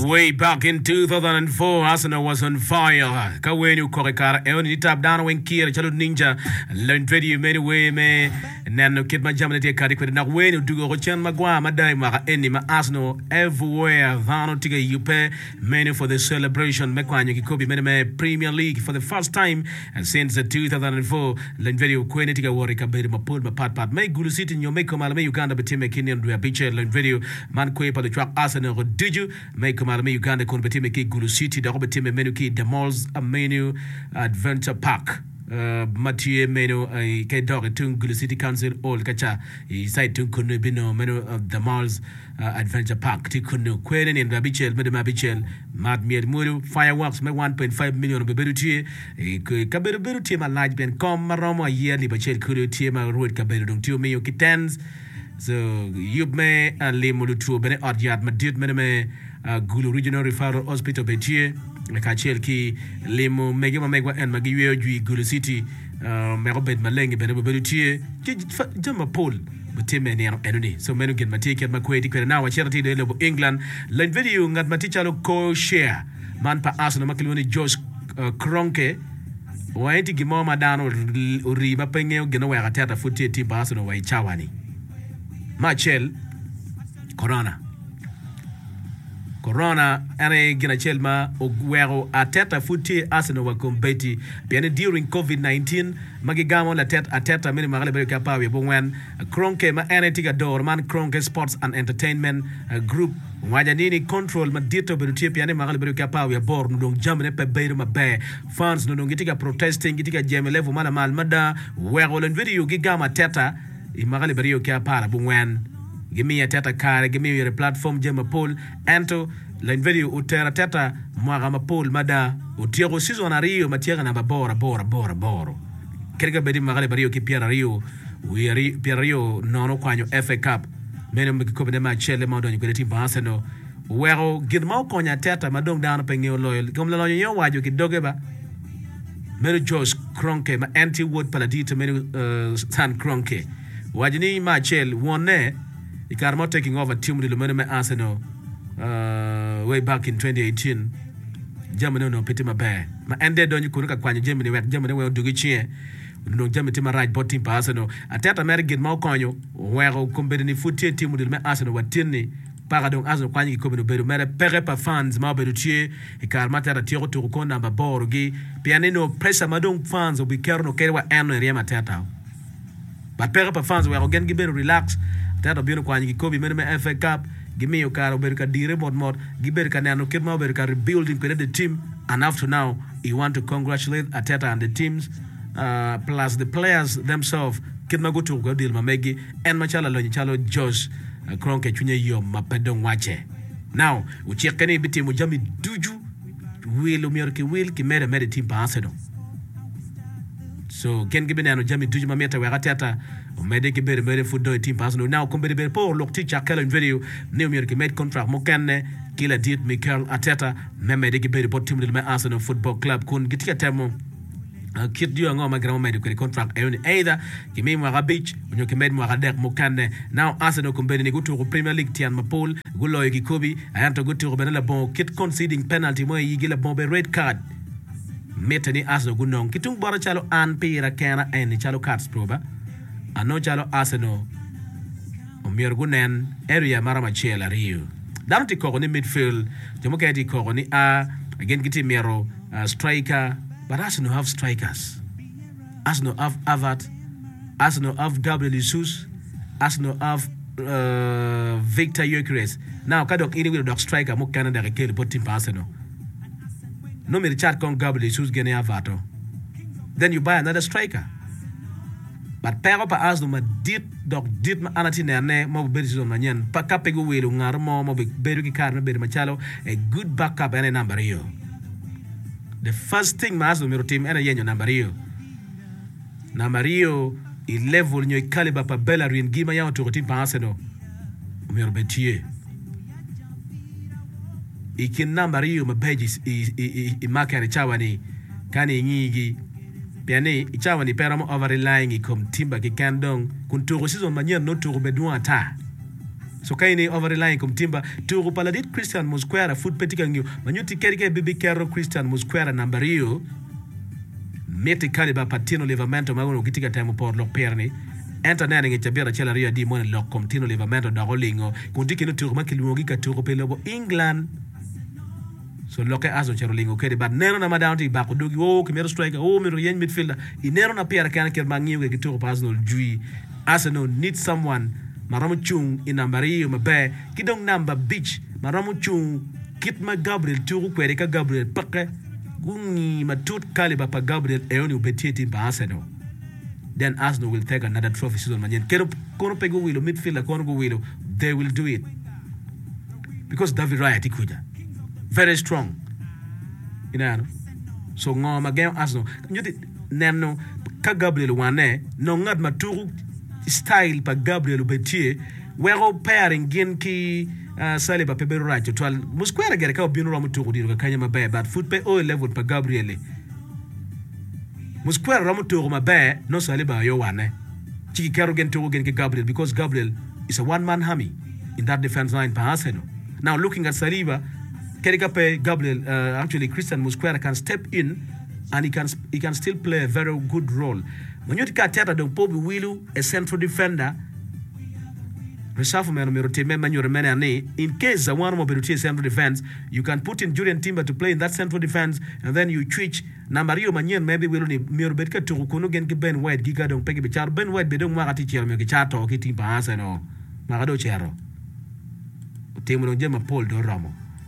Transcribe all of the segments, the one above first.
Way back in 2004, Arsenal was on fire. Kawenu Korikara, Eoni Tap down when Kier, Chalo Ninja, learned video many way, me, Nano Kid Majamati Karikwid, Nakwenu, Dugo Rochan Magua, Madai, Mara, Enima, Arsenal, everywhere, Vano Tiga Yupe, many for the celebration, Mekwanyu Kikobi, many Premier League for the first time, and since 2004, learned video, Quenitiga Warika, Bedima Pul, Pat, May Gulu City in your Meko Malame, Uganda, Betime Kenyan, do a picture, learned video, Man Kwepa, the track Arsenal, did you make Malame Uganda konbetime ki Gulu City da robetime menu ki the malls a menu adventure park Mathieu menu ke dog tun Gulu City Council all kacha I site tun kunu bino menu of the malls adventure park ti kunu kwene ni Rabichel medema Bichel mad mier muru fireworks me 1.5 million beberu tie kaberu tie ma large ben kom maromo yearly bachel kulu tie ma road kaberu dong tio me kitens so you me le mulu tro bene odyat madid me Gulu Regional Referral Hospital Betie Kachel ki lemo megema megwa en magiwe ju Gulu City merobet malenge bene betie jama Paul betime ne enuni so menu gen matike makweti kwena na charity de lebo England len video ngat maticha lo ko share man pa Arsenal makiloni Josh Kroenke waiti gimo madano riba penge geno wa tata futi ti Arsenal wa chawani Machel Corona ane gina chelma ogwero ateta futi Arsenal wa kombeti biane during COVID-19 magigamo la ateta mini magale bere kapawe bongwen Kroenke ma ane tiga door man Kroenke Sports and Entertainment Group wajanini control madito berutie piane magale bere kapawe bor ndong jamne pe beru mabe fans ndong gitiga protesting gitiga jeme level mala mal mada wero len video gigama teta imagale bere kapara bongwen give me a teta car, give me your platform Jema Paul, Anto, line video utera teta, Mwagama Paul, Mada, Utiero season a Rio, Matiaga na bora. Kerga bedi magale bario ki Pierre Rio, we Pierre Rio, nono quanyo FA Cup, many of the Copenhagen Chele Mountain, you get it in Barcelona. Wero, get more conya teta, Madong down paying your loyal, come along your wide, you get dogeba. Many Josh Kroenke, my anti wood paladito, many San Kroenke. Wajini Machel, one ne. Ikarmo taking over team with the Arsenal way back in 2018. Germany no pity my bear. My ended on you could look at Germany where Germany will do it here. No Germany team right bot team Arsenal. At that American more conyo where combining foot team with the Arsenal were tinny. Paradon Arsenal Kwani Kobe Bedu Mera Perepa fans Marbeduchie, Ikarmata Tiro to Kona Baborgi, Pianino pressure Madon fans will be Kerno Kerwa and Riama Tata. But Perepa fans were again given relax. Tata bino kwa ngi Kobe mene FA Cup give me your car berka dire mod giber kanano kema berka rebuilding create the team and after now you want to congratulate Ateta and the teams plus the players themselves kidma go to go deal mamegi and machala lo chalo Josh Kroenke chunye yo mapedon wache now uchekene biti mujami duju will ki mere team pa Arsenal so ken gibe nano jami duju mameta wa Ateta mede ke bere football team Arsenal now kombe bere pour look teacher kellen video new mir ke made contract mo kenne kila dit Mikel Arteta mede ke bere pot team de Arsenal Football Club kun gitika temo kit dio ngoma gramo mede ko contract either ke me mo Rabic onyo ke mede mo radek mo kenne now Arsenal kombe ni gutu ko Premier League tian Mapol gulo ki Kobe ayanto gutu ko benela bon kit conceding penalty mo yigila bon be red card metani Arsenal gunong kitung bora chalo an pira kana en chalo cards proba ano chalo Arsenal Omirgunen area marama chela Rio danti ko ni midfield jomo kati ko ni again giti mero striker but Arsenal have strikers Arsenal have Havertz Arsenal have Gabriel Jesus Arsenal have Victor Gyökeres now kadok ini with dog striker mo Canada rekel potim Arsenal no me chat con Gabriel Jesus gene Havertz then you buy another striker. But pero pa Arsenal ma dit ma anati ne mo be season na nyen pa kapego welu ngar mo be beru ki kar be machalo a good backup and a number yo the first thing ma Arsenal mero team and a yenyo number yo I level nyo caliber pa Bellerin gima ya to team pa Arsenal mero betie ikin number yo ma pages I makare chawani kani nyigi Piane ichawa ni pera mo overlying ikom timba ki kandong kunturo season manyer no turo bedua ta so kaini over the line kum timba turu paladit Christian Mosquera foot petikanyo manyuti kerike bibi kero Christian Mosquera nambario meti kaliba patino livamento magono kitika time por lo perni enta nene nge chabira chela ria di mone lo comtino livamento da rolingo kundiki no turu makiluogi ka turu pelobo England so loke aso chero lingo kedi but nero na madanti ba ko dogi kimero striker mero yen midfielder inero na pera kana ker mangiyo ke turu Arsenal jui Arsenal need someone maramu chung inambari mabe kidong number beach maramu chung kitma Gabriel turu kwere ka Gabriel pake gungi matut kaliba pa Gabriel eoni ubetieti ba Arsenal then Arsenal will take another trophy season manyen kero kono pego wilo midfielder kono go wilo they will do it because David Raya tikuja very strong so ngoma game Arsenal nyuti neno ka Gabriel wane no ngad maturu style pa Gabriel Betie wero pairing gen ki Saliba pe beru right to Mosquera gere ka obinu ramu turu diro kanya mabe but foot pe o level pa Gabriel Mosquera ramu turu mabe no Saliba yo wane chiki kero gen turu gen ki Gabriel because Gabriel is a one man army in that defense line pa Arsenal. Now looking at Saliba Kerikape Gabriel actually Christian Mosquera can step in and he can still play a very good role. When you take Teta don't Pobi Wilu, a central defender, reserve man in case the one more central defense, you can put in Julian Timber to play in that central defense, and then you switch Nambario Manyan, maybe will need Mirbetka to Kunugen Ben White, Giga don't peg Bichar, Ben White, Bedong Marati Chato, Kitty Bahasano, Marado Chero, Timo Jema Paul Doramo.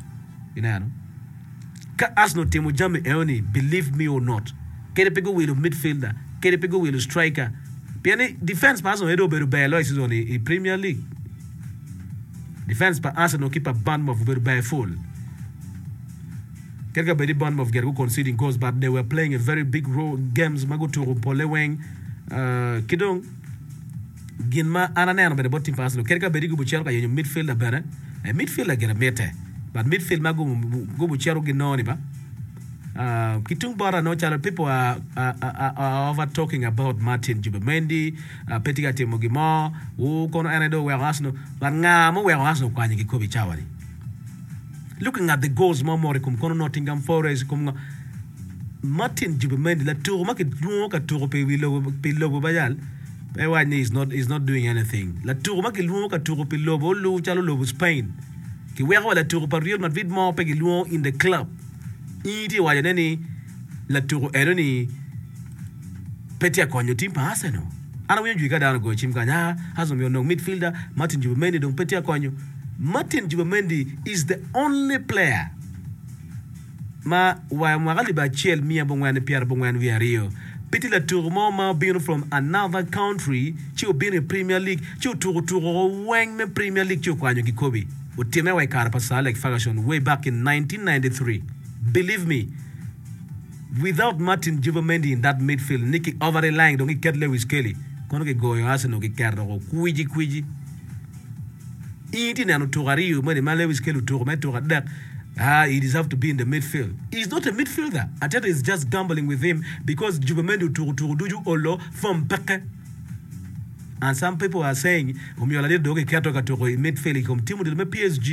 Arsenal Timo Jame Eoni, believe me or not. Kerepego will midfielder, Kerepego will striker. Piani defense pass on Edo Beru Bay Lois on the Premier League. Defense pa Arsenal keep a band of Beru Bay full. Kerga Bedi band of Gergo conceding goals, but they were playing a very big role games. Mago to Poleweng, Kidong, Ginma, Anana, but the bottom pass. Kerga Bedi Gubuchelka, your midfielder better. A midfielder get a better. But midfield mago go buchero ginoni ba. Kitung bara no chalo people are over talking about Martin Zubimendi, Petiga Timogimo, who kono anedo we Arsenal, but ngamo we Arsenal kwa nyiki kobi chawari. Looking at the goals more kum kono Nottingham Forest kum Martin Zubimendi la tour market luoka tour pe lobo bayal. Pewani is not doing anything. La tour market luoka tour pe lobo lu chalo lobo Spain. Ki wera la tour par Real Madrid mo pe luo in the club. Iti wajaneni la tour eroni petia konyo team pa Arsenal. Ana wenyu jika down go chim kanya hazo mi no midfielder Martin Zubimendi don petia konyo. Martin Zubimendi is the only player ma wa mwagali ba chel mia bongwane Pierre bongwane via Rio. Piti la tour mo being from another country, chiu being in Premier League, chiu tour weng me Premier League chiu kwanyo kikobi. Utime wa ikara pa like Ferguson way back in 1993. Believe me, without Martin Zubimendi in that midfield, Nicky over the line, don't get Lewis Kelly. Kono ke go yo Arsenal ke kerdo kuiji. Iti na no togario mane Lewis Kelly to me to that. He deserves to be in the midfield. He's not a midfielder. Ateta is just gambling with him because Zubimendi to duju olo from Peke. And some people are saying, "Umiola doge katoka to midfield kom timu de PSG."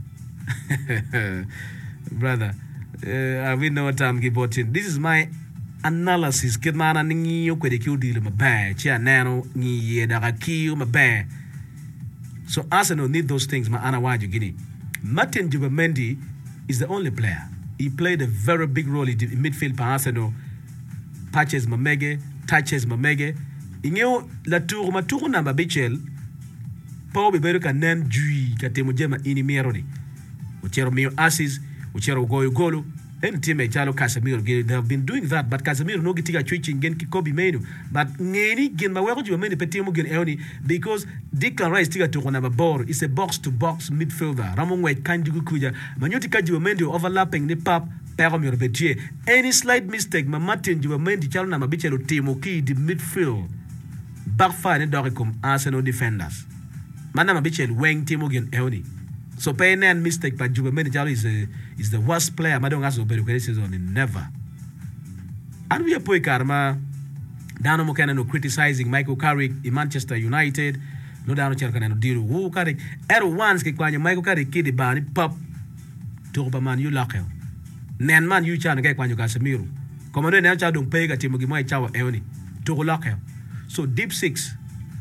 Brother, I will know what I'm giving. This is my analysis. Kid man ningi yo kwede kiu deal mabe. Chia nano ni ye daga kiu mabe. So Arsenal need those things. Ma ana waju gini. Martin Zubimendi is the only player. He played a very big role in midfield for Arsenal. Touches Mamege. Ingeo la tour maturu na babichel. Pau beberu ka nen jui ka temujema inimeroni. Uchero mio assis, uchero goyo golo. And team Chalo Casemiro, they have been doing that, but Casemiro no getiga twitching gen Kobe menu. But ngeni gen maweko Zubimendi petimu gen eoni because Declan Rice tiga to on ball is a box to box midfielder. Ramon White kanjugu kuja. Manyoti ka Zubimendi overlapping the pap pero mi repetie. Any slight mistake ma Martin Zubimendi chalo na mabichelo timo ki the midfield. Backfire ne dore come Arsenal defenders. Mana mabichelo weng timo gen eoni. So paying a mistake by Zubimendi is the worst player. I don't ask about the season. Never. And we are poi karma. Dano Mokana no criticizing Michael Carrick in Manchester United. no dano cher kaneno diru wu kare ero once ke kwanya mai ko kare kidi bani pop to ba man yu lakeo nen man yu chan ke kwanya Casemiro como no ne cha dong pe ka timo gi mai chawa eoni to lakeo so deep six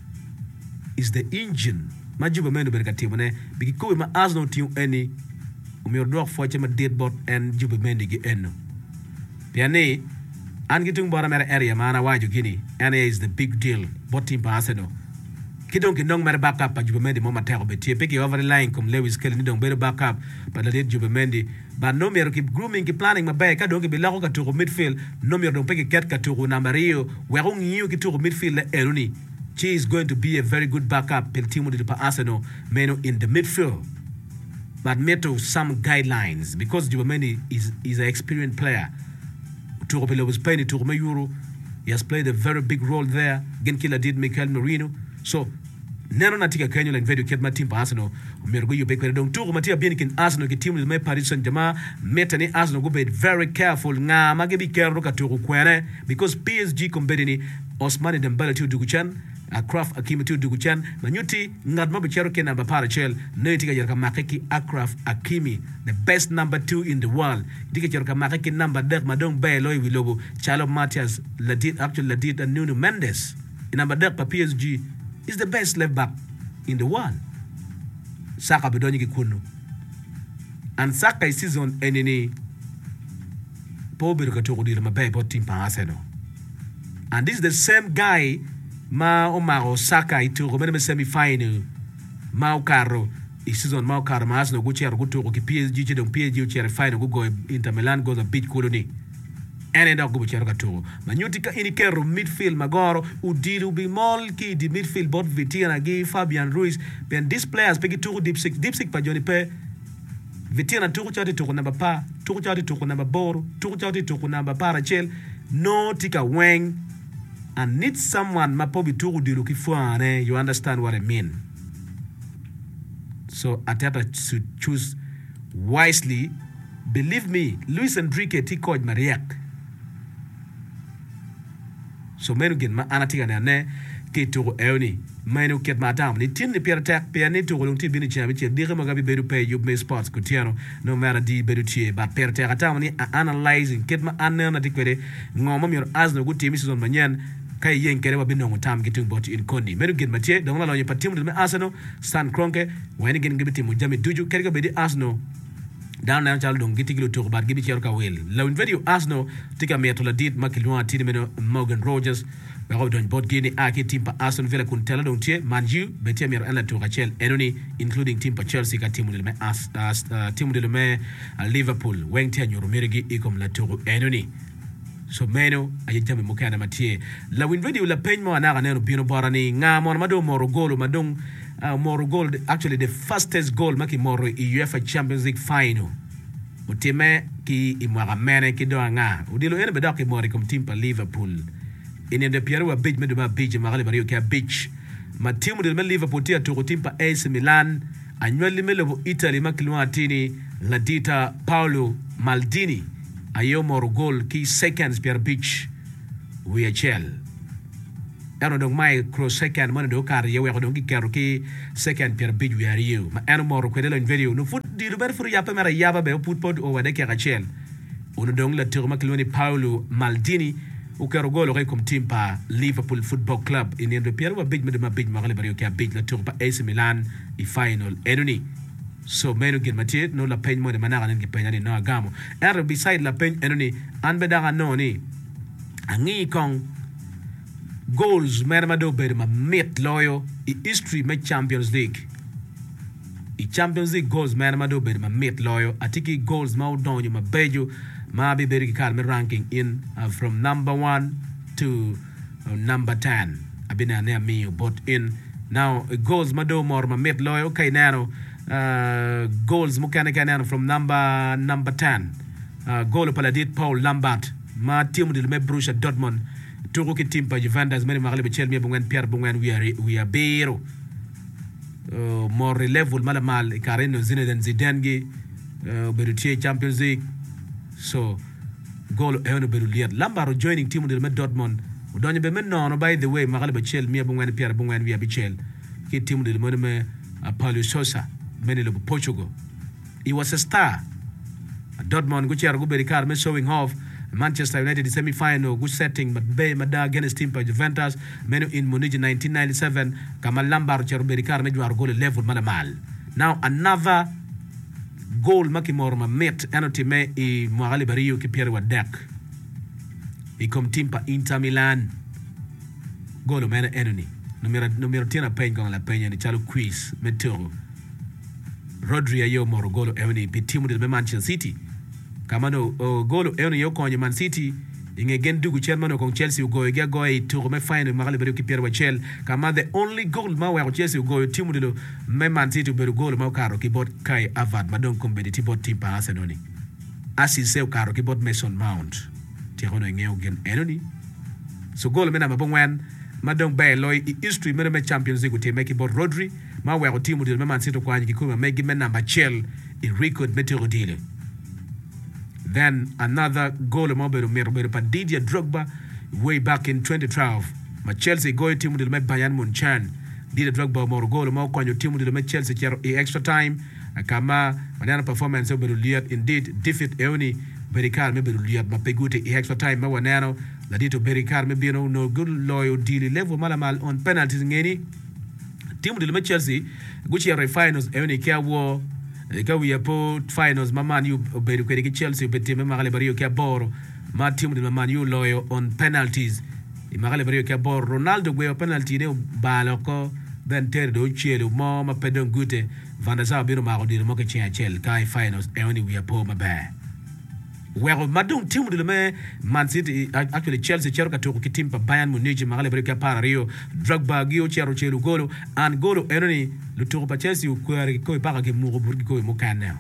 is the engine majuba meno berka timo ne bigi ko ma Arsenal team any umir dok fo chama dead bot and juba mendi gi enno piani an gitung bora mera area mana waju gini and is the big deal bot team Arsenal kidong kinong mera backup pa juba mendi mo matero betie peki over the line kom Lewis Kelly ni dong better backup pa la det juba mendi but no mer keep grooming keep planning mabe ka dong ke bilako ka to midfield no mer dong peki ket ka to namario werung yiu ki to midfield la eruni she is going to be a very good backup per team with the Arsenal meno in the midfield but meto some guidelines because Jubameni is an experienced player. Turopele was playing to Euro. He has played a very big role there. Genkila did Mikel Merino. So neno natika Kenya like video ket team pa Arsenal. Umergo yu bekwe dong turo matia bienikin Arsenal ki team me Paris Saint-Germain metani Arsenal go be very careful nga magebi kero ka turo kwene because PSG kombedini Osmani Dembele tu duguchan Akraf Hakimi tu duguchan manyuti ngad mo bichero ke number para chel neti ka jerka makeki Akraf Hakimi the best number 2 in the world dika jerka makeki number dek madong bay loy wilobo Chalo Matias Ladid and Nuno Mendes in number dek pa PSG is the best left back in the world Saka bidonyi ki kunu and Saka is season enini po bir ka to kodira mabay bot team pa Arsenal and this is the same guy ma Omaro Saka itu remember semi-final Mau Caro season Mau Caro ma Arsenal go cher go to ki PSG che don PSG cher final go Inter Milan go the beach colony and end up go cher ka to manyuti ka inikero midfield magoro udiru bi mol ki di midfield bot Vitina gi Fabian Ruiz ben these players pegi to deep six pa Johnny pe Vitina to chati to number pa to chati to number boro to chati to number para chel no tika weng and need someone mapobi turu diru kifuane you understand what I mean so Arteta should choose wisely believe me Luis Enrique ti coach Mariak so menu gen ma anatika ne ke turu euni menu ket madam ni tin ni per attack per ni turu lung ti bini chabi che dire magabi bedu pay you may sports kutiano no matter di bedu tie but per attack atam ni analyzing ket ma anana dikwede ngoma mi Arsenal good team season manyen kai yen kere wa binongo tam gitung bot in kondi meru gen matie dong la lonye patimu de Arsenal Stan Kroenke weni gen gibiti mu jami duju kere ga bedi Arsenal down na chal dong gitigilo to bat gibi cher ka wel la win video Arsenal tika meto la dit makilwa tini meno Morgan Rogers ba go don bot gini aki team pa Arsenal Villa kun tela dong tie manju betia mer ala to kachel enoni including team pa Chelsea ka team de me team de me Liverpool wen tia nyoro merigi ikom la to enoni so meno ayejame mukana matie la win video la penmo anaga neno bino borani nga mon mado moro golo madong moro goal actually the fastest goal maki moro UEFA Champions League final utime ki imwaga mene ki do nga udilo ene bedo ki mori kom team pa Liverpool ine de Pierre wa beach medo ba beach magale bari ka beach ma team de Liverpool tia to team pa AC Milan anywali melo Italy makilwa tini la dita Paolo Maldini ayo moro goal ki seconds per beach we achel ano dong mai cross second man do kar yewe ko dong ki kero ki second per beach we are you ma ano moro ko de la video no fut di do ber furu ya pa mera yaba be put pod o wade ki achel ono dong la tour makiloni Paolo Maldini o kero goal ko kom team pa Liverpool Football Club in the Pierre wa beach me de ma beach magale bari ki beach la tour pa AC Milan i final enoni so menu gen matie no la peñ mo de manara ngi peñ ani no agamo er beside la peñ enoni an be daga no ni angi kong goals merma do be ma met loyo I history me Champions League goals merma do be ma met loyo atiki goals ma don ma beju ma be beri kal me ranking in from number 1 to number 10 abina ne mi but in now goals ma do more ma met loyo okay now goals mukana from number 10 goal paladit Paul Lambert ma team de me Borussia Dortmund to ki team pa Juventus many magale be Chelsea bungen Pierre bungen we are bero more level mal Kareno Zinedine Zidane gi berutie Champions League so goal eno beru liat Lambert joining team de me Dortmund udonye be men no by the way magale be Chelsea bungen Pierre bungen we are be Chelsea ki timu de me Paulo Sousa meni lo Portugal. He was a star. Dortmund go chero go berikar me showing off. Manchester United semi-final good setting but be mada against team pa Juventus menu in Munich 1997 kama Lampard chero berikar me juar goal level mal. Now another goal makimor ma met anoti me I Magali Barrio ki Pierre Wadek. I kom team pa Inter Milan. Goal mena enemy. Numero tina pen kong la penya ni chalo quiz metero. Rodri ayo moro golo enemy pi timu de Manchester City. Kamano golo enemy yo konye Man City inge gen dugu chelmano kong Chelsea ugo ige go e tour me final Magali Barrio ki Pierre Wachel kama the only goal ma wa Chelsea ugo timu de me Man City beru golo ma karo ki bot Kai Havertz madon kombe ti bot team pa Arsenal ni. Asi se karo ki bot Mason Mount. Ti hono nge gen enemy. So golo mena mabongwan madong bay loy history me Champions League te make bot Rodri ma wa timu de me Man City kwa ngi kuma megi me number Chel in record metero deal. Then another goal mobile pa Didier Drogba way back in 2012. Ma Chelsea go timu de me Bayern Munich. Didier Drogba moro goal ma kwa timu de me Chelsea chero extra time kama manana performance oberu liat indeed defeat eoni Berikar me beru liat ma pegute extra time ma wanano la dito Berikar me bino no good loyal deal level malamal on penalties ngeni timu de me Chelsea guchi finals eoni kia wo ka we po finals ma Man U beru ke Chelsea beti me Magali Barrio kia boro ma timu de Man U loyal on penalties I Magali Barrio kia boro Ronaldo gwe penalty ne baloko then ter do chelo mo ma pedon gute Van der Sar bino ma ko di mo ke chia chel kai finals eoni we po ma ba. Well, madung timu de me Man City actually Chelsea chero katoko kitim pa Bayern Munich Magali Barrio para Rio Drogba gio chero golo and golo enoni lutoko pa Chelsea ukwari ko ipaka ke muro burgi ko mo kana.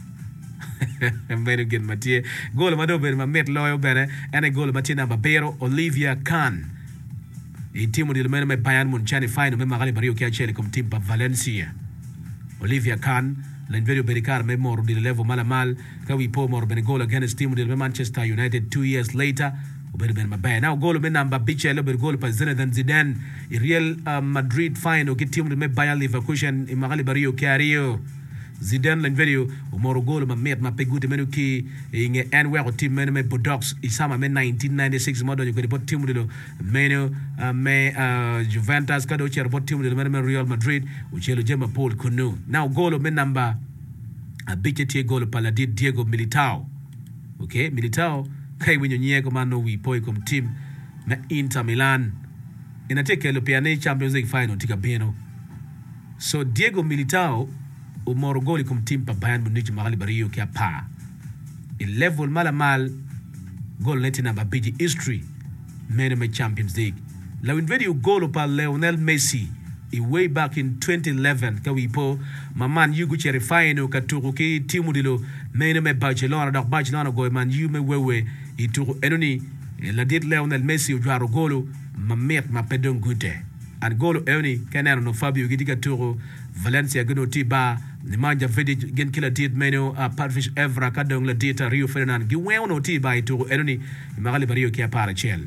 Mbere gen Matie golo mado bere ma met loyo bere ene golo Matina Babero Olivia Kahn. I timu de me Bayern Munich final me Magali Barrio kia chele kom tim pa Valencia. Olivia Kahn L'Inverio Berikar me mor di level malamal ka we po mor ben goal against team de Manchester United 2 years later ober ben mabe now goal me number bichelo ber goal pa Zinedine Zidane I Real Madrid final ki team de me Bayer Leverkusen I Magali Barrio Cario Zidane L'Inverio mor goal ma met ma pegute menu ki inge anwere team me Bordeaux isama me 1996 modo ko de team de menu me Juventus ka do cher bot team de me Real Madrid u chelo jema Paul Kunu now goal me number a bichete goal paladi Diego Militao okay Militao kai winyo nyeko mano we poi kom team me Inter Milan inateke lo piane Champions League final tika beno so Diego Militao umoro goli kom team pa Bayern Munich Magali Barrio kia pa I level malamal goal neti namba biji history mene me Champions League la winvedio golo pa Lionel Messi I way back in 2011 ka we po maman yugu chere final katuru ki timu dilo mene me Barcelona dak Barcelona go man yu me wewe I turu enoni la dit Lionel Messi ujwaro golo ma met ma pedon gute and golo enoni kanano no Fabio gidiga turu Valencia gano tiba ni manja vedi gen kila dit meno Padfish Evra kadong la dita Rio Ferdinand gi weno tiba turu enoni Magali Barrio kia para chel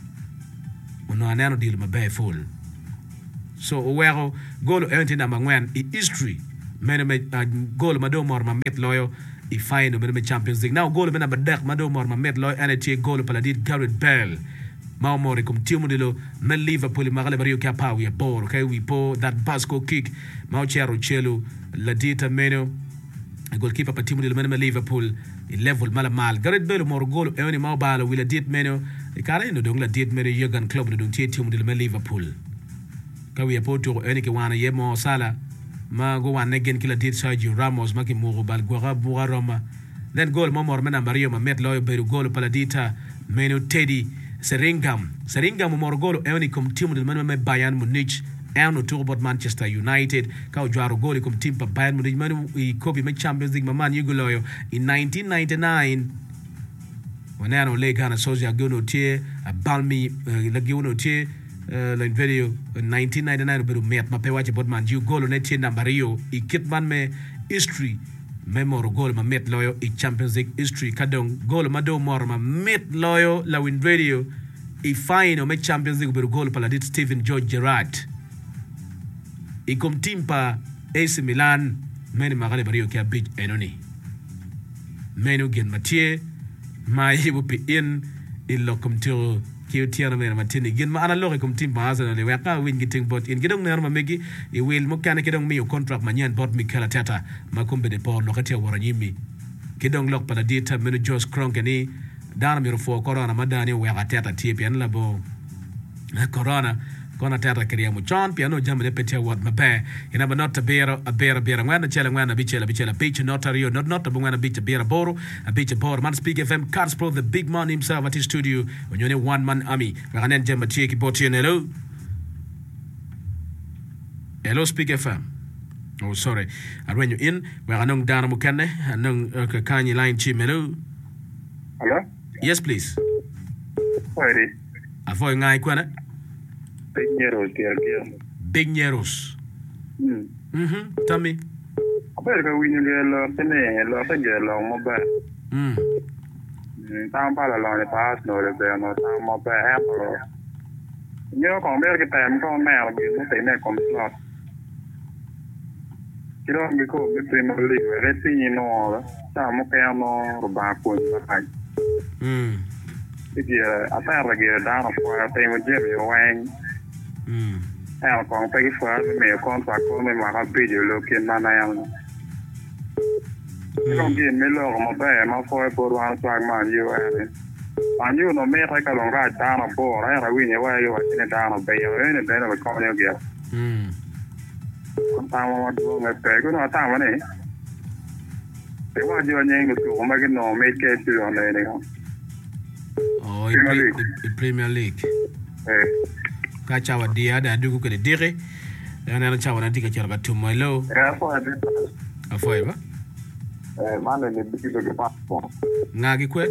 uno anano deal ma be full so owero golo enti na mangwen I history meno me golo mado mor ma met loyo I final meno me Champions League now golo mena badak mado mor ma met loyo ene golo paladit Gareth Bale Mau mori kum timu dilo me Liverpool Magali Barrio kia pa we bor okay we po that Basco kick mau chero chelo la dita meno goalkeeper pa timu dilo me Liverpool I level malamal Gareth Bale mor golo ene mau balo we la dit meno I kala no dong la dit meno Jurgen Klopp no dong timu dilo me Liverpool ka we po to ene ke wana ye mo sala ma go wana gen kila dit Sergio Ramos ma ke mo bal gora buga Roma then goal mo mor mena Mario ma met loyo beru golo paladita meno Teddy Seringham morgolo eoni kom timu de me Bayern Munich eno turbot Manchester United ka ujwaro goli kom timu pa Bayern Munich manu I kobi me Champions League man yuguloyo in 1999 wanano le kana soja gono tie a balmi la gono tie la video 1999 beru met ma pewache bot man yu golo ne tie nambario I kitman me history memoro gol ma met loyo I Champions League history kadong gol ma do mor ma met loyo la win radio I final me Champions League beru gol paladit Steven George Gerrard ikom timpa AC Milan meni magale bario kia beach enoni menu gen matie ma yibu pi in ilokum til kiu tiana mena matini gen ma ana loge kum timpa Arsenal le waka win giting bot in gidong ner ma megi I will mo kana gidong mi contract manyan bot Mikel Arteta ma kumbe de por lokati waranyimi gidong lok pada dita menu Josh Kroenke ni dana mi rufo corona madani we Arteta tie pian la bo corona kona tata kiriya mu John piano jambe pete wat mabe ina ba not a bera ngwana chela ngwana bichela beach notario not ngwana beach bera boro a beach boro man speak FM Cars Pro the big man himself at his studio onyone one man army ngane jambe tieki boti hello speak FM oh sorry arwenyo in we ganong dana mu kanne anong kanyi line chim hello yes please Sorry. Avoy ngai kwana Big Neros. Tell me. Aperga wini le tene lo tenge lo mo ba. Tam pa la lo le pas no le be no tam mo ba apple. Nyo ko be ke tam ko me al bi no te ne kom slot. Kiro mi ko be primo league re ti no ta mo ke no ba ko ba. Iki aperga ge da no ko te mo je be wan. Con phải phá mẹ con phá con mẹ mà có bị điều lo kiến mà này ăn cái con kiến mấy lo mà bé mà phơi bột hoàn toàn mà nhiều ấy anh yêu nó mẹ thấy cái lòng ra ta nó bò đấy là vì như vậy vậy nên ta nó bây giờ nên bé nó con nhiều kìa con tao mà đua người bé cứ nó tao mà này thế mà giờ nhanh được chỗ mà cái nó mẹ cái chuyện này này không Premier League ka chawa dia da dugu ko de dire na chawa na tika chara tumo hello afoy ba mane ne bizo ke papo ngagi kwe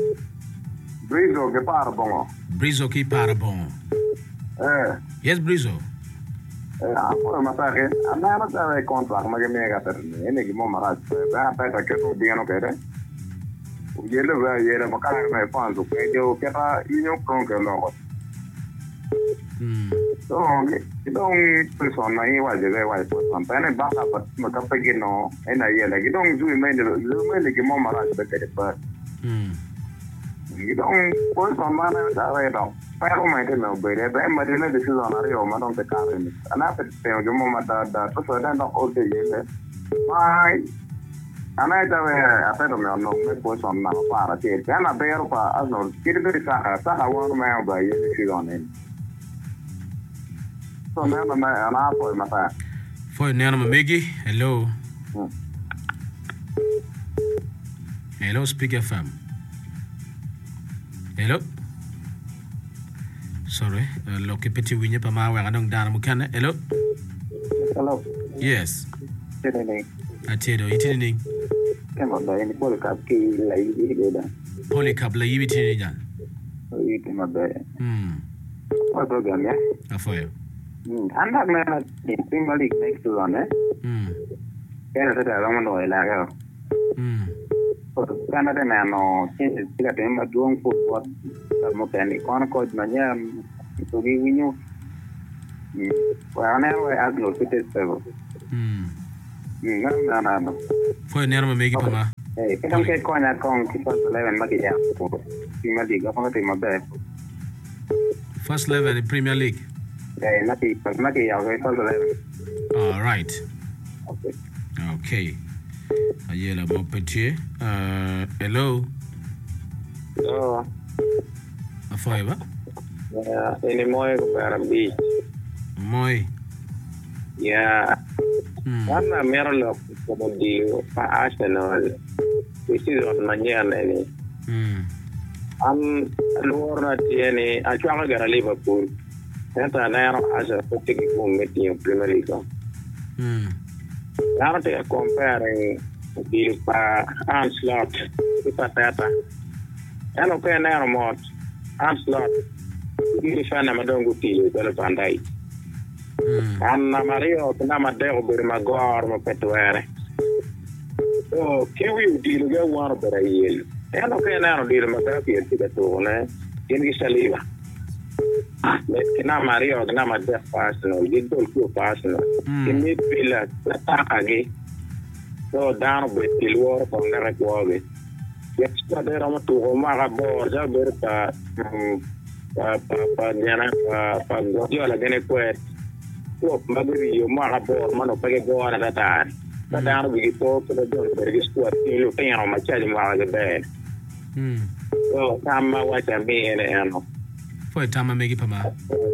Brizo ki parabon yes Brizo apo masake ana ta contract ma ke mega ter ne ki mo mara ba ta ke to dia no kere yele ba yele ma kala me fanzo ke do ke ta inyo Kroenke lo so gidong person na iwa je wa person pa ne ba ka ma ka pe no ena yele gidong ju me ne ke mo mara be ke pa gidong person ma na da wa do pa ko mai te no be re ba ma de ne decision na rio ma don te ka re ni ana pe te jo mo ma da to so da no o te yele mai ana ta we a pe no me person na para te ana be ro pa azno kiri de sa wa no ma ba yele decision ni so na ana po mata foi nena megi hello hello speak FM hello sorry lo ke peti winya pa ma wa nong dana mukana hello yes atero itini kama ba ni pole kap ki la yi de da pole kap la yi bitini jan yi ke ma ba wa do ga ya afoyo Anak na Premier League next to one kaya sa da mo no ila ka kana de na no change tiga de ma duong football mo tani kon ko na nya to gi winyo wa na wa aglo kite sebo na foi nerma megi pa ma kita ke ko na kon ki first 11 ma ki ya Premier League ko te ma be first 11 in Premier League all right okay ayela mo petit hello afoy ba ini moy ko para bi moy ana merlo como digo pa Arsenal decision mañana ni allora tiene a giocare gara Liverpool Enta na asa putting ko meeting yung Premier League. Laro te compare di pa Anslot pa tata. Ano kaya na mo Anslot. Di sana madongo tilo dal pandai. Anna Mario na madero bir magor mo petwere. So kiwi di lugar war bara yel. Ano kaya na di ma ta pier ti to na. Tiene saliva. kina Mario kina madde Arsenal gidol ku Arsenal kimi pila takage so down with the war on the record yes there am to ma ga bor ja berta pa nyana pa Guardiola gene kwet so magari yo ma ga bor mano pege gora da ta down with to the don per squad lo teno ma chali ma ga be so kama wacha be ene ano for time make pama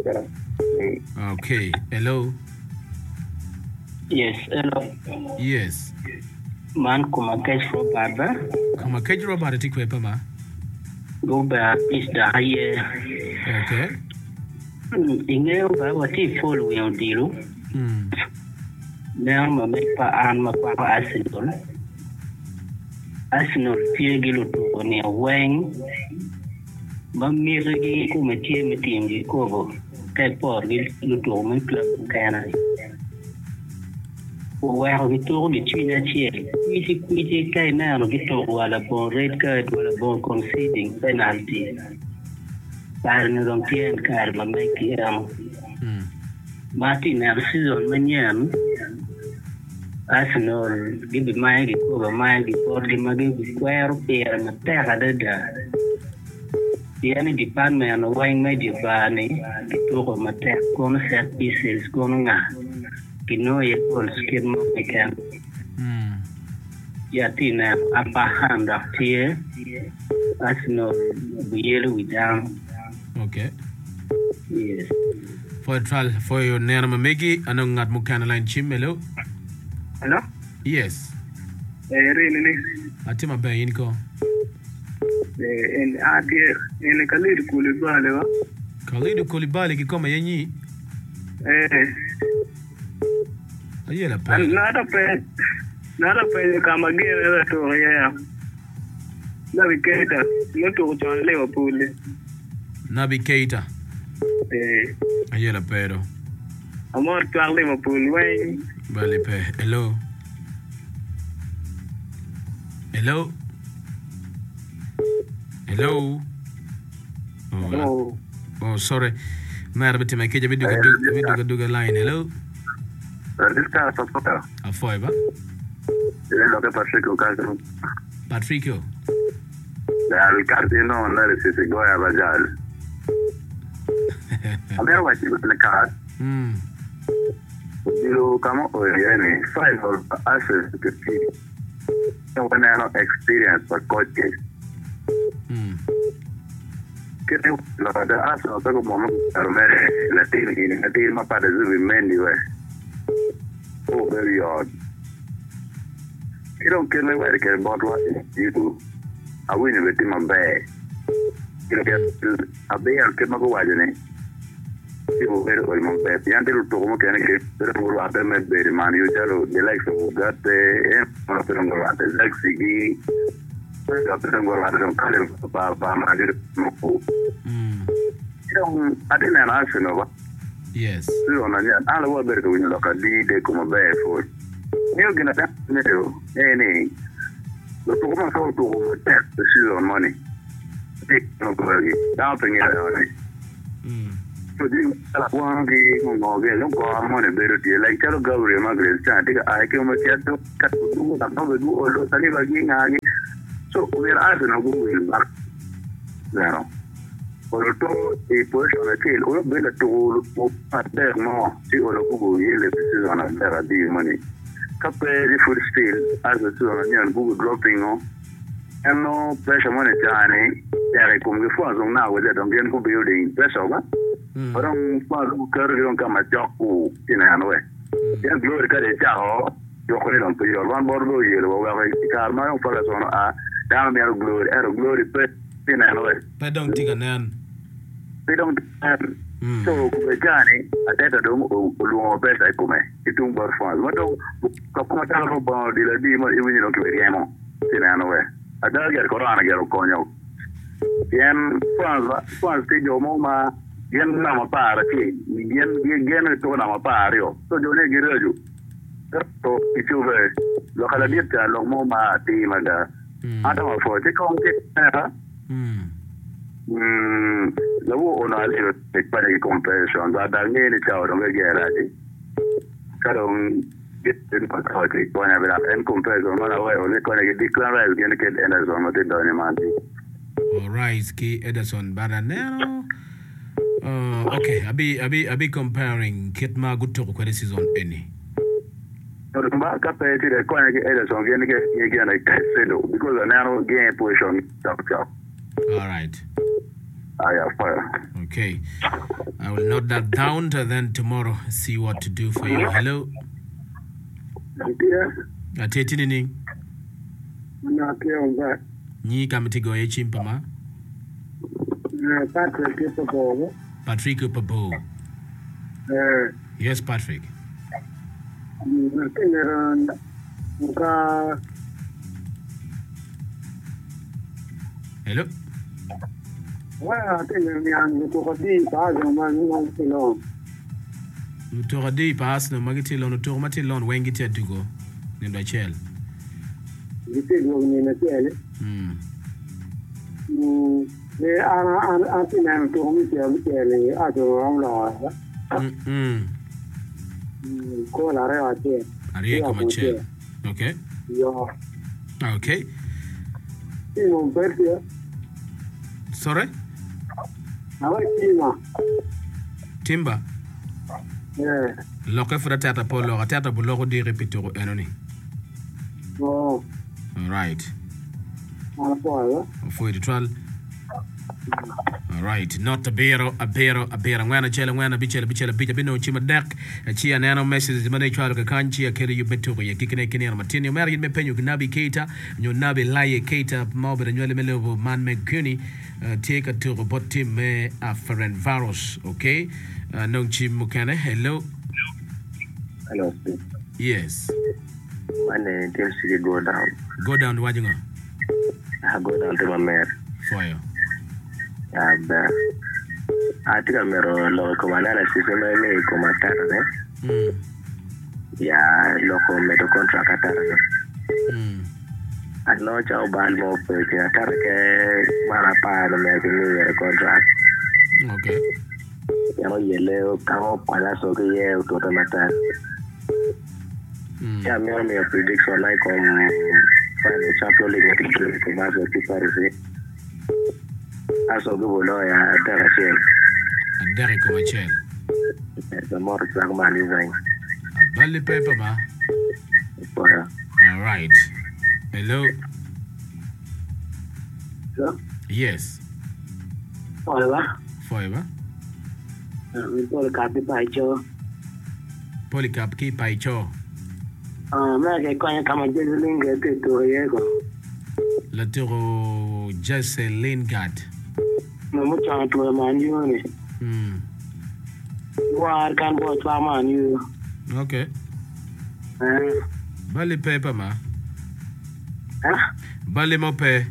okay hello yes hello yes man kuma kajro baba tikwe pama Goba is the higher okay ingeo ba wati follow yung dilo now ma make pa an ma pa Arsenal fiegilo to ne weng ba mirigi ko metim gi ko kai por gi luto men club kana Wow, we told the China chair. We kai na no gito wala bon red card wala bon conceding penalty. Par no don tien kar ma make Martin na season manyan. Arsenal give my go my for the magi square pair na terra da. The department no wine media bani to ko mate kono set pieces kono nga. Kino ye pol skin mo mekan ya tina apa handa tie Arsenal yellow with down okay yes for your name megi anong ngat mukana line chimelo hello yes really atima ba yinko en adie en Khalid Koulibaly kikoma yenyi ayela pa nada pe kama gere to ya Naby Keita no to Liverpool Naby Keita ayela pero amor to Liverpool way vale pe hello oh sorry Marbeti makeja biduga line hello this guy is supporter afoiba lo que Patricio ya Ricardo no analysis go ya bajal abero wa chico le card Dilo kama oyeni final access to see no one experience for coaches creo la verdad hace no tengo momento la tiene ma para de mendi we oh very odd you don't care where get about what you do I win with him bad you know get a bear que me go wajene you very well my bad ya de to como que pero por la de me de man you jalo de like so that no pero no la de like sigi pero tengo la de kale pa ma de no you adena na Arsenal yes so na ya ala wa berto ni lo ka di de como be for you gonna that no any lo to como so to test the season money take no go again down thing ya so di ala wa ngi no ge lo ko money be di like tell Gabriel Magalhaes cha diga ai ke mo cha to ka to da no do o lo sali ba gi ngagi so we are no go will back zero por to e por eso la que lo ve la to lo paterno si o lo go yele season na era di money kape di full steel as a season na go dropping on and no pressure money jani ya come before so now we don't get go building pressure ba pero pa lo cargo kama jaku ina no we ya glory ka de chao yo ko le to yo van bordo yelo wa ga karma yo para so a down there glory pe ina no we pe don't tiga nan they don't so we jani ateta do lo pesa come itung bar fa wato ko kuma ta ro ba di la di mo iwi no ke riemo ina no we ada ga ko rana ga ko nyo yen fa ti jo mo ma yen na ma para ki yen to na ma para yo to jo ne gireju to ichuve lo kala dieta lo mo ma ti ma da ada ma fo ti ko ke ha Lawo ona alio te pare compression da dalne ciao non veggerati. Kadong get in patao ke kona bela en compression mala wa ole kona ke declare ke ke Ederson mate doni manti. All right, ki Ederson Baranero. Okay, abi comparing Kitma Guto kwa season any. No ba ka pe ti de kona ke Ederson ke na Caicedo because the narrow game position top. All right. Fire. Okay. I will note that down to then tomorrow see what to do for you. Hello. Yeah. Ateti nini? Na ke on ba. Ni kamitigo ye chimpama. Patrick Pabo. Yes, Patrick. Hello. Toradi pass no magitilo no tormatilon wengite dugo. Nenda chel. Okay. Okay. Sorry? Timba. Yeah. Loke for the tata polo, tata bulogo di repitoro enoni. Oh. All right. For the trial. All right, not a bear. Ngwana chela ngwana bichela bino chima dak. Chia nano message mane chwalo ka kanchi akere yu betoro ya kikene kene matini. Meri me penyo nabi Keita, nyo nabi laye Keita maube nywele melevo man McCunny. Take a tour about team me Ferenc Varos, okay? Nong chim mukane. Hello. Hello, Steve. Yes. My name is go down. Go down to Wajingo. I go down to my mare. For you. I think I'm a local analysis in my name, Comatara. Yeah, local medical contract. I know how bad more person. I can't get Marapa American contract. Okay. You know, yellow, come up, and that's okay, yeah, to the matter. Yeah, me a prediction like the Champions League to Master Paris. As a good lawyer, Derek Comachel. It's a more man is going. Bally paper, ma. All right. Hello. Sir? Yes. Forever. Polycarp ki Paicho. Me kwenye kama Jezelinga to yego. Latero Jesse Lingard. No mucho to man you. War can go to man you. Okay. Bally paper, ma. Bally mope.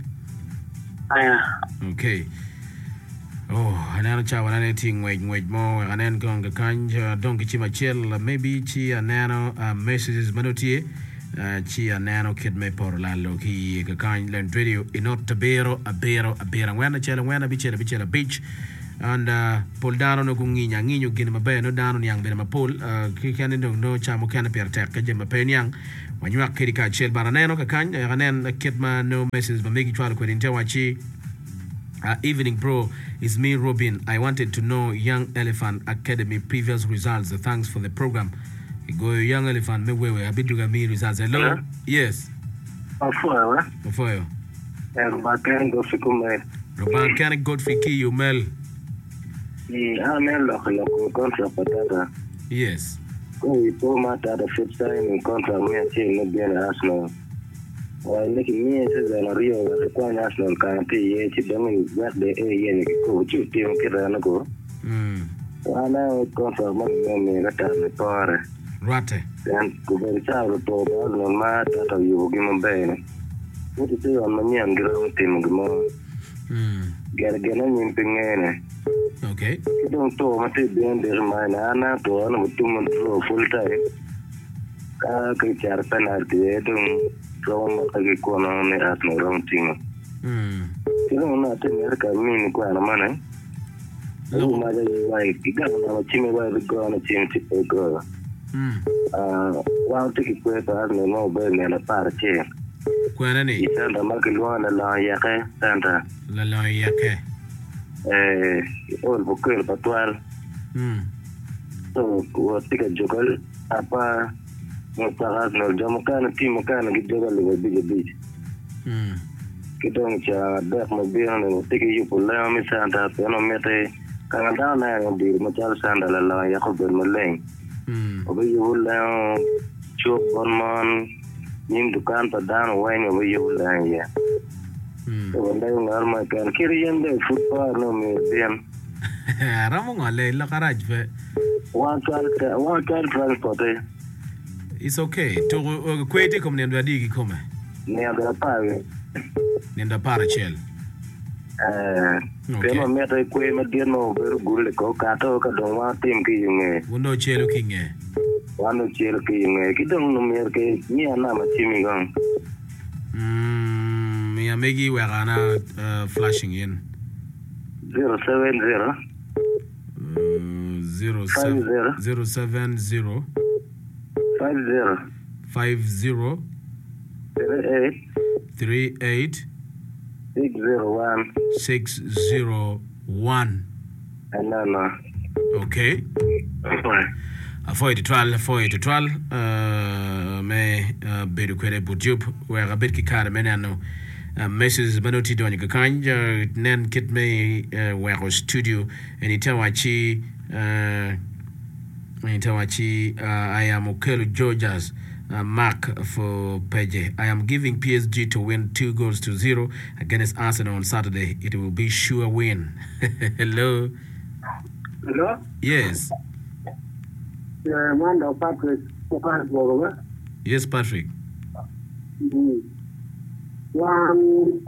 Okay. Oh, anana cha wanane ting wait mo anan gonga kanja donki chima chel maybe chi anano messages manotie chi anano kid me por la loki ka kan len radio inot tabero abero ngwana chela ngwana bichela beach and pol dano no nginyo gin mabe no dano yang be ma pol ki kan no chamo kan per tek ka jema pen yang wanyak kedi ka chel baraneno ka kan anan kid ma no messages ba megi twala ko din tawachi. Evening, bro. It's me, Robin. I wanted to know Young Elephant Academy previous results. Thanks for the program. Go Young Elephant. Me wewe. Abiduga me results. Hello. Yes. Before you. Robert Godfrey Key Mel. Contract patata. Yes. We told my dad a fifth time in contract me and saying not Arsenal. While making me as a Rio, the national country, it's doing that the A go to Tim Kiranago. I now contract me at the power. Rate. And go very child to no matter that you give him bail. What is it on my young girl, Tim Gamo? Get again in Pingane. Okay. You don't talk much beyond their mind, Anna to one with 2 months full time. Can penalty, from a corner at no wrong thing. Kilo na te America mini kwa na mana. Lo ma ja wai kiga na chime wai go na chime ti go. Wa te ki kwa ta no no be ne na par che. Kwa nani? Itanda makilwa la ya ke tanda. La yake. Ol bukel patwal. So wa tika jogal apa mo tagas no jamo kana timo kana gijogal le bije. Kitong cha dak mo biang no tika yupo la mi santa no mete kana da na ndir mo chal sanda la ya ko ben mo leng. Obe yupo la chop on nim dukan pa dan wain obe yupo la ya. So ndai ngar ma kan kiriyan de football no me biang. Ramo ngale la garage fe. One car transport. It's okay. To kwete kom nendo adigi kome. Nenda pare. Nenda pare chel. Pero meta kwe madino ber gule ko kato ka don wa tim ki yunge. Wundo chelo kinge. Wano chelo ki yunge. Kidong no mer ke ni ana ma chimi gang. Ya megi wagana flashing in. 070 070 50 38 601. Anana. Okay. Avoid the trial. Me bedu kwere bujub where a bit kikara menano. Mrs. Manoti Donya Kanja, Nan Kit me where studio, and Itawachi, I am Okelo Georgia's mark for Peje. I am giving PSG to win 2-0 against Arsenal on Saturday. It will be sure win. Hello. Hello? Yes. Manda Patrick. Yes, Patrick. One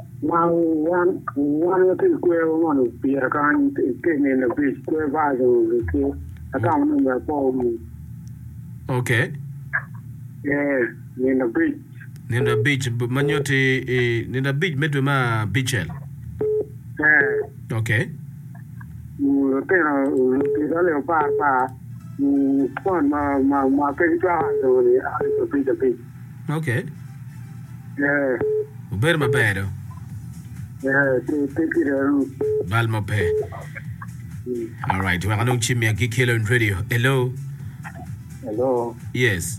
square one Pierre can take in the big square value. I can't remember for me. Okay. Yeah, in the beach. In the beach, but Manyote in the beach, Meduma Beachel. Yeah. Okay. Okay. Yeah. Uberma Bedo. Yeah, take it. Balma Pe. All right. Well, I know Jimmy and Kilo in radio. Hello. Hello. Yes.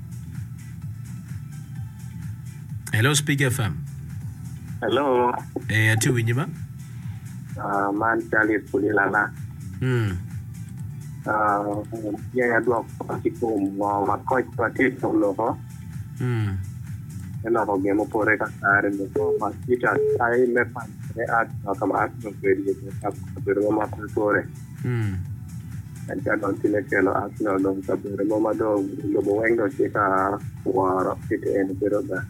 Hello, Speak FM. Hello. Two in you, Man Charlie Pulilana. Yeah, I do a people my coach practice solo. And I'll get more for it. And the former teacher, I left my art, come out of the Roma Store. And I don't select an arsenal of the Roma dog, the Boengo Chica, or it in the bit of that.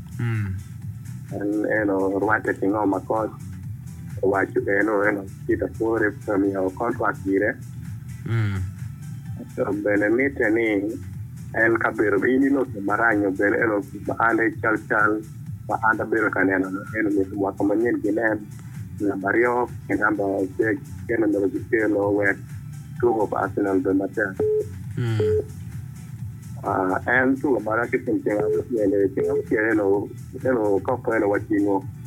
And writing on my coach, what you can get a story from your contract here. So, Benemit and Kabir, we know the Marano, Benelo, Ande Chalchal, Anda Birkanen, and Wakaman Gilan, Mario, and number of big general where two of Arsenal the matter. And two of Maraki and couple what you know,